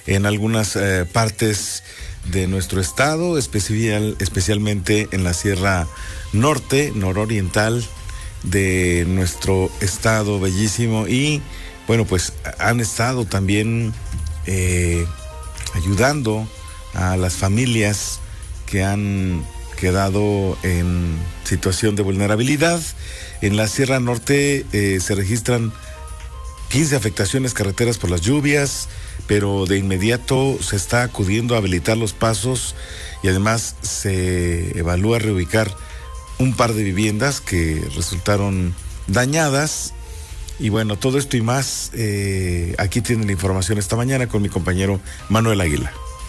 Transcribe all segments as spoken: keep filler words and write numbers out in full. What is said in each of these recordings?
en algunas eh, partes de nuestro estado, especial, especialmente en la Sierra Norte, nororiental de nuestro estado bellísimo. Y bueno, pues han estado también eh, ayudando a las familias que han quedado en situación de vulnerabilidad. En la Sierra Norte eh, se registran quince afectaciones carreteras por las lluvias, pero de inmediato se está acudiendo a habilitar los pasos y además se evalúa reubicar un par de viviendas que resultaron dañadas. Y bueno, todo esto y más, eh, aquí tienen la información esta mañana con mi compañero Manuel Águila.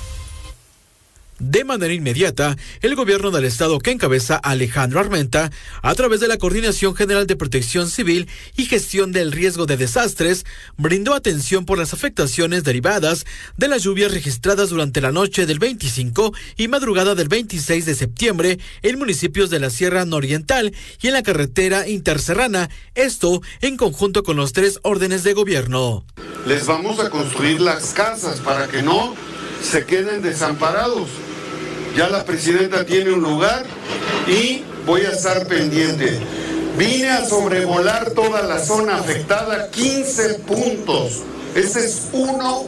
De manera inmediata, el gobierno del estado que encabeza Alejandro Armenta, a través de la Coordinación General de Protección Civil y Gestión del Riesgo de Desastres, brindó atención por las afectaciones derivadas de las lluvias registradas durante la noche del veinticinco y madrugada del veintiséis de septiembre en municipios de la Sierra Nororiental y en la carretera interserrana, esto en conjunto con los tres órdenes de gobierno. Les vamos a construir las casas para que no se queden desamparados. Ya la presidenta tiene un lugar y voy a estar pendiente. Vine a sobrevolar toda la zona afectada, quince puntos. Ese es uno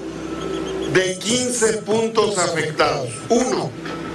de quince puntos afectados. Uno.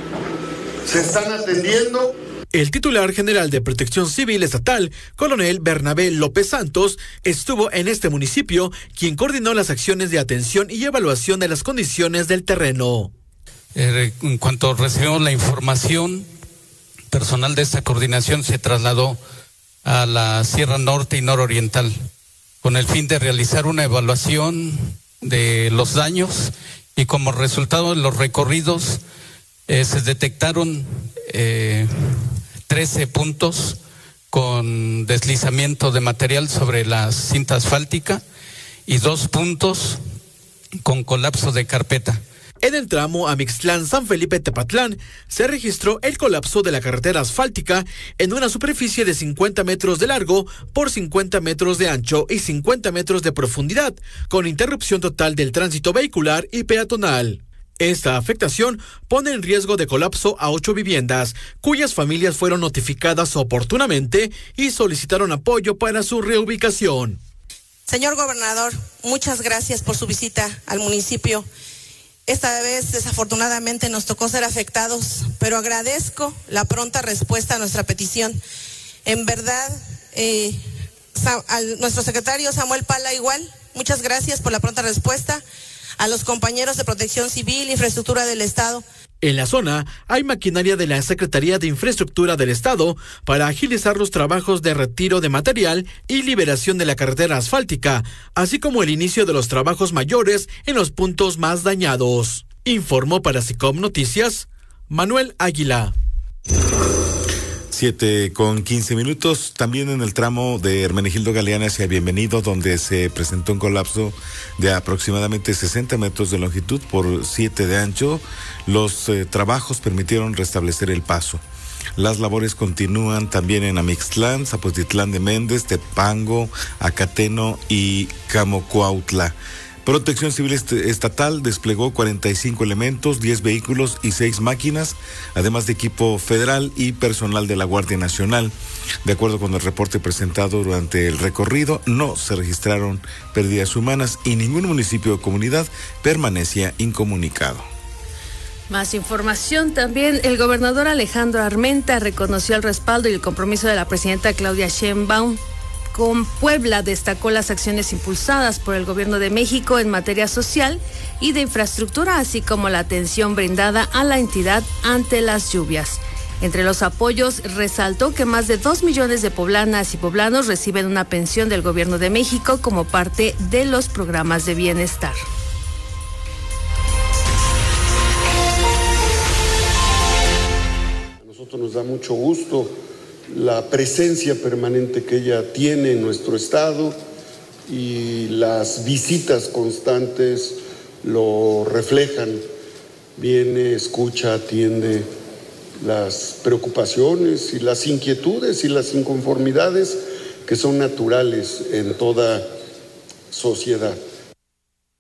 Se están atendiendo. El titular general de Protección Civil Estatal, coronel Bernabé López Santos, estuvo en este municipio, quien coordinó las acciones de atención y evaluación de las condiciones del terreno. Eh, en cuanto recibimos la información, personal de esta coordinación se trasladó a la Sierra Norte y Nororiental con el fin de realizar una evaluación de los daños, y como resultado de los recorridos eh, se detectaron eh, trece puntos con deslizamiento de material sobre la cinta asfáltica y dos puntos con colapso de carpeta. En el tramo Amixtlán-San Felipe-Tepatlán se registró el colapso de la carretera asfáltica en una superficie de cincuenta metros de largo por cincuenta metros de ancho y cincuenta metros de profundidad, con interrupción total del tránsito vehicular y peatonal. Esta afectación pone en riesgo de colapso a ocho viviendas, cuyas familias fueron notificadas oportunamente y solicitaron apoyo para su reubicación. Señor gobernador, muchas gracias por su visita al municipio. Esta vez, desafortunadamente, nos tocó ser afectados, pero agradezco la pronta respuesta a nuestra petición. En verdad, eh, al, nuestro secretario Samuel Pala igual, muchas gracias por la pronta respuesta. A los compañeros de Protección Civil e Infraestructura del Estado. En la zona hay maquinaria de la Secretaría de Infraestructura del Estado para agilizar los trabajos de retiro de material y liberación de la carretera asfáltica, así como el inicio de los trabajos mayores en los puntos más dañados. Informó para SICOM Noticias, Manuel Águila. Siete con quince minutos, también en el tramo de Hermenegildo Galeana hacia Bienvenido, donde se presentó un colapso de aproximadamente sesenta metros de longitud por siete de ancho. Los eh, trabajos permitieron restablecer el paso. Las labores continúan también en Amixtlán, Zapotitlán de Méndez, Tepango, Acateno y Camocuautla. Protección Civil Estatal desplegó cuarenta y cinco elementos, diez vehículos y seis máquinas, además de equipo federal y personal de la Guardia Nacional. De acuerdo con el reporte presentado durante el recorrido, no se registraron pérdidas humanas y ningún municipio o comunidad permanecía incomunicado. Más información también. El gobernador Alejandro Armenta reconoció el respaldo y el compromiso de la presidenta Claudia Sheinbaum con Puebla. Destacó las acciones impulsadas por el Gobierno de México en materia social y de infraestructura, así como la atención brindada a la entidad ante las lluvias. Entre los apoyos, resaltó que más de dos millones de poblanas y poblanos reciben una pensión del Gobierno de México como parte de los programas de bienestar. A nosotros nos da mucho gusto la presencia permanente que ella tiene en nuestro estado y las visitas constantes lo reflejan. Viene, escucha, atiende las preocupaciones y las inquietudes y las inconformidades que son naturales en toda sociedad.